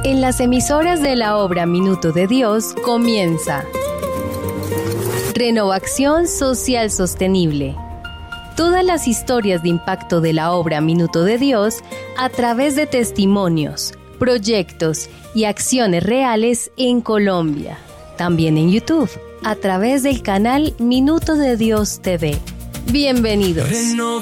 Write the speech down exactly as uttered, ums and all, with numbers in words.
En las emisoras de la obra Minuto de Dios comienza Renovación Social Sostenible. Todas las historias de impacto de la obra Minuto de Dios a través de testimonios, proyectos y acciones reales en Colombia. También en YouTube, a través del canal Minuto de Dios T V. Bienvenidos.